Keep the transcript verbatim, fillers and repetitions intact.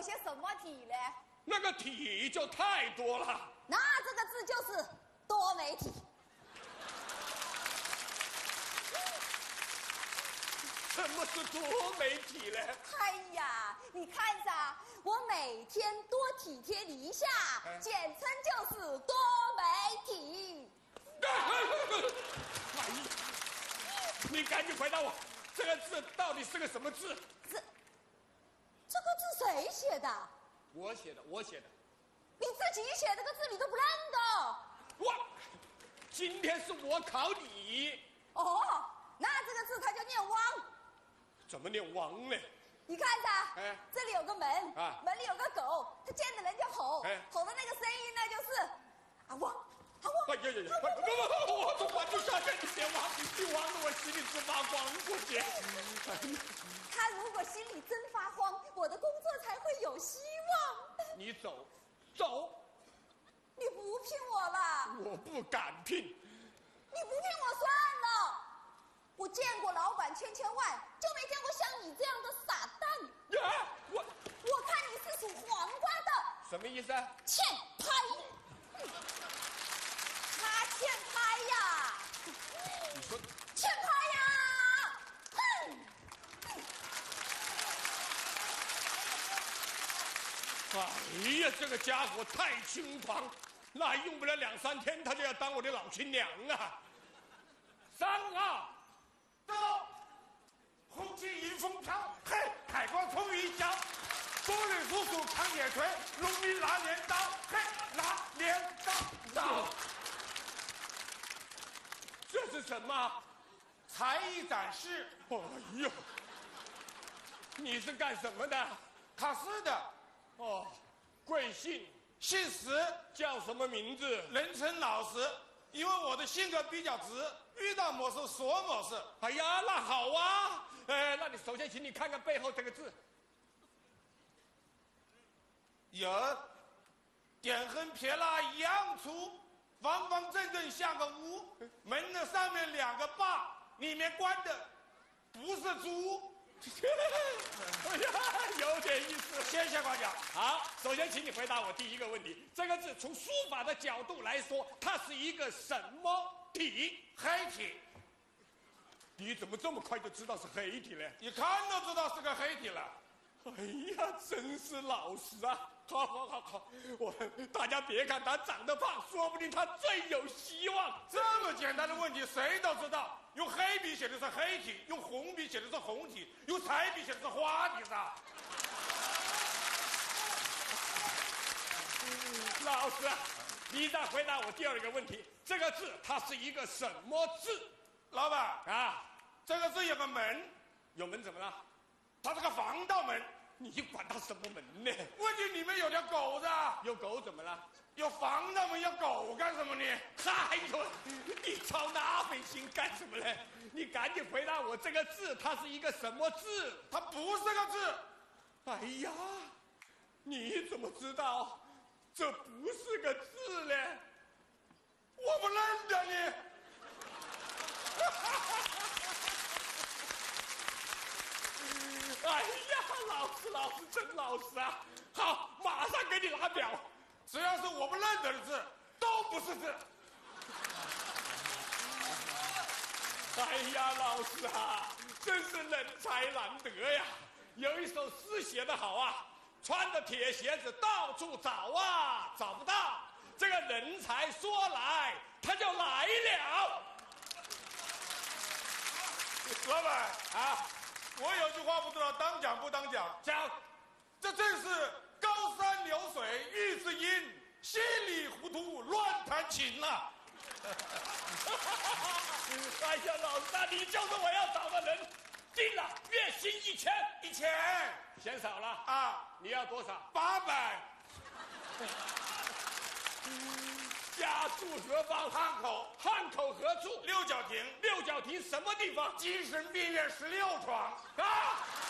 些什么体呢？ 那个体就太多了。 那这个字就是多媒体。 什么是多媒体呢？ 哎呀，你看着，我每天多体贴你一下， 哎、 简称就是多媒体。 哎呀，你赶紧回答我，这个字到底是个什么字？ 这这个字谁写的？ 我写的，我写的。 你自己写这个字你都不认得？ 哇，今天是我考你。 哦，那这个字它就念汪。 怎么念汪呢？ 你看着，哎，这里有个门，啊，门里有个狗，它见着人就吼，哎，吼的那个声音呢就是啊汪啊汪。 哎呀呀呀！不不不，我从我就下面你别汪，你汪得我心里直发慌，过节。 他如果心里真发慌，我的工作才会有希望。 你走，走。 你不聘我了？ 我不敢聘。 你不聘我算了。我见过老板千千万，就没见过像你这样的傻蛋。 啊！我我看你是属黄瓜的。 什么意思啊？ 欠拍。他欠拍呀！ 你说欠拍呀！哼！ 哎呀，这个家伙太轻狂，那用不了两三天，他就要当我的老亲娘啊！三啊！ 走，红旗迎风飘，嘿，海光冲云霄，风雨叔叔扛铁锤，农民拿镰刀，嘿，拿镰刀刀。 这是什么？ 才艺展示。 哎呦，你是干什么的？ 考试的。 哦，贵姓？ 姓石， 叫什么名字？ 人称老实。因为我的性格比较直，遇到某事说某事。 哎呀，那好啊！哎，那你首先请你看看背后这个字。 有，点横撇捺一样粗，方方正正像个屋。门的上面两个把，里面关的不是猪。 哎呀，有点意思。 谢谢夸奖。 好，首先请你回答我第一个问题：这个字从书法的角度来说，它是一个什么体？ 黑体。 你怎么这么快就知道是黑体呢？ 一看都知道是个黑体了。 哎呀，真是老实啊！好好好好，我大家别看他长得胖，说不定他最有希望。 这么简单的问题谁都知道，用黑笔写的是黑体，用红笔写的是红体，用彩笔写的是花体噻。 老师，你再回答我第二个问题，这个字它是一个什么字？ 老板啊， 这个字有个门， 有门怎么了？ 它是个防盗门。 你管它什么门呢？ 问题里面有条狗子。 有狗怎么了？ 有防盗门，有狗干什么呢？ 哎呦，你操那份心干什么呢？你赶紧回答我，这个字它是一个什么字？ 它不是个字。 哎呀，你怎么知道这不是个字呢？ 我不认得你。 哎呀，老师，老师真老实啊！好，马上给你拿表。 只要是我不认得的字，都不是字。 哎呀，老师啊，真是人才难得呀！有一首诗写得好啊，穿着铁鞋子到处找啊，找不到。这个人才说来，他就来了。 老板啊，我有句话不知道当讲不当讲。 讲， 这正是高山流水遇知音，稀里糊涂乱弹琴啊。 哎呀，老师啊，你就是我要找的人。定了，月薪一千， 一千嫌少了啊？ 你要多少？ 八百。 家住何方？ 汉口。 汉口何处？ 六角亭。 六角亭什么地方？ 精神病院十六床。 啊！